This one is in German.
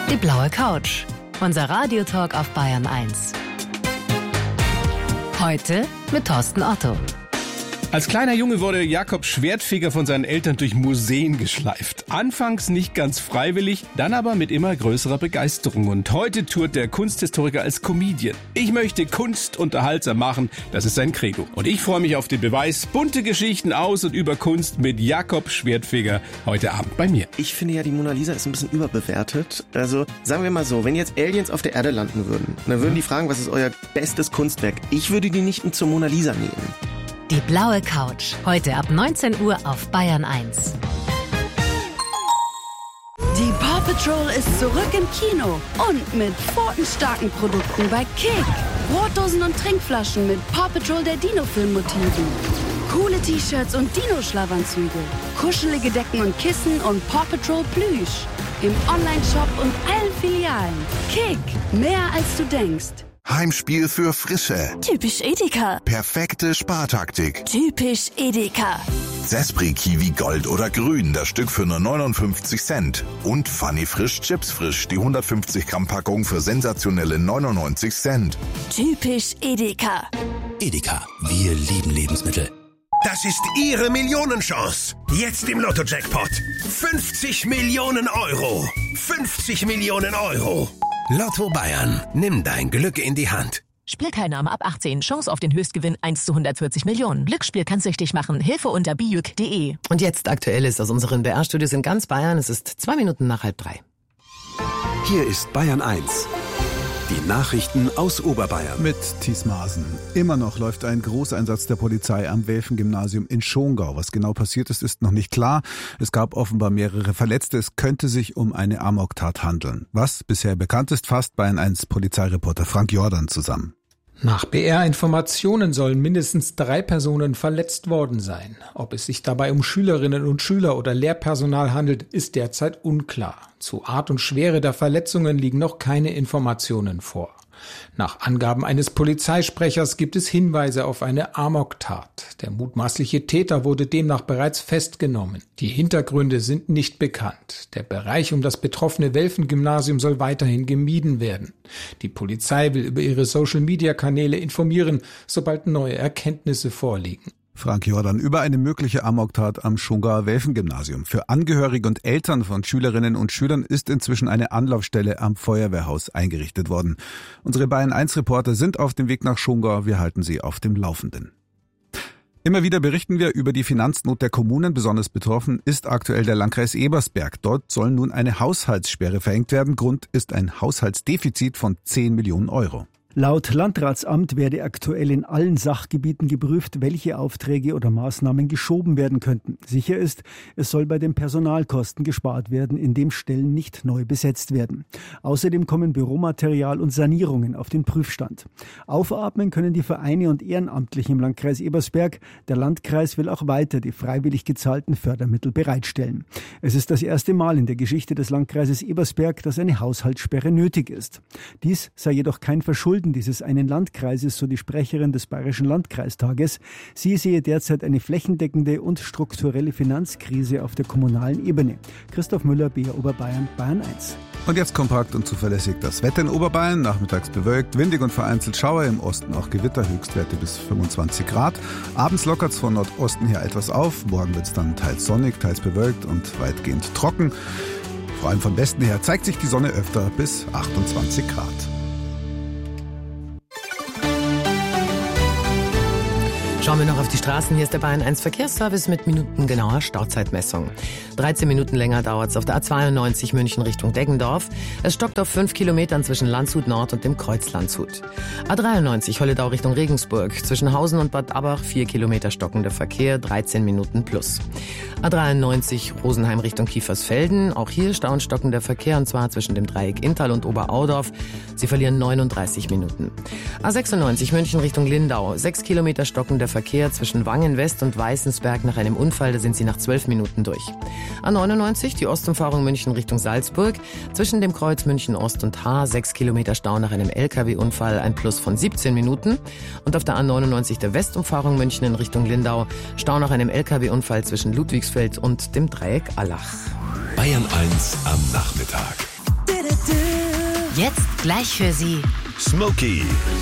Die blaue Couch. Unser Radiotalk auf Bayern 1. Heute mit Thorsten Otto. Als kleiner Junge wurde Jakob Schwertfeger von seinen Eltern durch Museen geschleift. Anfangs nicht ganz freiwillig, dann aber mit immer größerer Begeisterung. Und heute tourt der Kunsthistoriker als Comedian. Ich möchte Kunst unterhaltsam machen, das ist sein Credo. Und ich freue mich auf den Beweis. Bunte Geschichten aus und über Kunst mit Jakob Schwertfeger heute Abend bei mir. Ich finde ja, die Mona Lisa ist ein bisschen überbewertet. Also sagen wir mal so, wenn jetzt Aliens auf der Erde landen würden, dann würden die fragen, was ist euer bestes Kunstwerk? Ich würde die nicht zur Mona Lisa nehmen. Die blaue Couch. Heute ab 19 Uhr auf Bayern 1. Die Paw Patrol ist zurück im Kino und mit pfotenstarken Produkten bei Kick. Brotdosen und Trinkflaschen mit Paw Patrol der Dino-Film-Motiven. Coole T-Shirts und Dino-Schlafanzüge. Kuschelige Decken und Kissen und Paw Patrol Plüsch. Im Online-Shop und allen Filialen. Kick, mehr als du denkst. Heimspiel für Frische. Typisch Edeka. Perfekte Spartaktik. Typisch Edeka. Sespri Kiwi Gold oder Grün, das Stück für nur 59 Cent. Und Funny Frisch Chips Frisch, die 150 Gramm Packung für sensationelle 99 Cent. Typisch Edeka. Edeka, wir lieben Lebensmittel. Das ist Ihre Millionenchance. Jetzt im Lotto-Jackpot. 50 Millionen Euro. 50 Millionen Euro. Lotto Bayern. Nimm dein Glück in die Hand. Spielteilnahme ab 18. Chance auf den Höchstgewinn 1 zu 140 Millionen. Glücksspiel kann süchtig machen. Hilfe unter bijuk.de. Und jetzt Aktuelles aus unseren BR-Studios in ganz Bayern. Es ist 2 Minuten nach 2:30. Hier ist Bayern 1. Die Nachrichten aus Oberbayern. Mit Thies Maaßen. Immer noch läuft ein Großeinsatz der Polizei am Welfen-Gymnasium in Schongau. Was genau passiert ist, ist noch nicht klar. Es gab offenbar mehrere Verletzte. Es könnte sich um eine Amoktat handeln. Was bisher bekannt ist, fasst Bayern 1 Polizeireporter Frank Jordan zusammen. Nach BR-Informationen sollen mindestens 3 Personen verletzt worden sein. Ob es sich dabei um Schülerinnen und Schüler oder Lehrpersonal handelt, ist derzeit unklar. Zu Art und Schwere der Verletzungen liegen noch keine Informationen vor. Nach Angaben eines Polizeisprechers gibt es Hinweise auf eine Amoktat. Der mutmaßliche Täter wurde demnach bereits festgenommen. Die Hintergründe sind nicht bekannt. Der Bereich um das betroffene Welfen-Gymnasium soll weiterhin gemieden werden. Die Polizei will über ihre Social-Media-Kanäle informieren, sobald neue Erkenntnisse vorliegen. Frank Jordan über eine mögliche Amoktat am Schongauer Welfen-Gymnasium. Für Angehörige und Eltern von Schülerinnen und Schülern ist inzwischen eine Anlaufstelle am Feuerwehrhaus eingerichtet worden. Unsere Bayern-1-Reporter sind auf dem Weg nach Schongau. Wir halten sie auf dem Laufenden. Immer wieder berichten wir über die Finanznot der Kommunen. Besonders betroffen ist aktuell der Landkreis Ebersberg. Dort soll nun eine Haushaltssperre verhängt werden. Grund ist ein Haushaltsdefizit von 10 Millionen Euro. Laut Landratsamt werde aktuell in allen Sachgebieten geprüft, welche Aufträge oder Maßnahmen geschoben werden könnten. Sicher ist, es soll bei den Personalkosten gespart werden, indem Stellen nicht neu besetzt werden. Außerdem kommen Büromaterial und Sanierungen auf den Prüfstand. Aufatmen können die Vereine und Ehrenamtlichen im Landkreis Ebersberg. Der Landkreis will auch weiter die freiwillig gezahlten Fördermittel bereitstellen. Es ist das erste Mal in der Geschichte des Landkreises Ebersberg, dass eine Haushaltssperre nötig ist. Dies sei jedoch kein Verschulden dieses einen Landkreises, so die Sprecherin des Bayerischen Landkreistages. Sie sehe derzeit eine flächendeckende und strukturelle Finanzkrise auf der kommunalen Ebene. Christoph Müller, BR Oberbayern, Bayern 1. Und jetzt kompakt und zuverlässig das Wetter in Oberbayern. Nachmittags bewölkt, windig und vereinzelt Schauer, im Osten auch Gewitter, Höchstwerte bis 25 Grad. Abends lockert es von Nordosten her etwas auf. Morgen wird es dann teils sonnig, teils bewölkt und weitgehend trocken. Vor allem von Westen her zeigt sich die Sonne öfter bis 28 Grad. Schauen wir noch auf die Straßen. Hier ist der Bayern 1 Verkehrsservice mit minutengenauer Stauzeitmessung. 13 Minuten länger dauert es auf der A92 München Richtung Deggendorf. Es stockt auf 5 Kilometern zwischen Landshut Nord und dem Kreuz Landshut. A93 Holledau Richtung Regensburg. Zwischen Hausen und Bad Abbach 4 Kilometer stockender Verkehr, 13 Minuten plus. A93 Rosenheim Richtung Kiefersfelden. Auch hier Stau und stockender Verkehr, und zwar zwischen dem Dreieck Inntal und Oberaudorf. Sie verlieren 39 Minuten. A96 München Richtung Lindau. 6 Kilometer stockender Verkehr zwischen Wangen West und Weißensberg. Nach einem Unfall, da sind sie nach 12 Minuten durch. A99 die Ostumfahrung München Richtung Salzburg. Zwischen dem Kreuz München Ost und Haar 6 Kilometer Stau nach einem LKW-Unfall, ein Plus von 17 Minuten. Und auf der A99 der Westumfahrung München in Richtung Lindau Stau nach einem LKW-Unfall zwischen Ludwigsfeld und dem Dreieck Allach. Bayern 1 am Nachmittag. Jetzt gleich für Sie Smoky.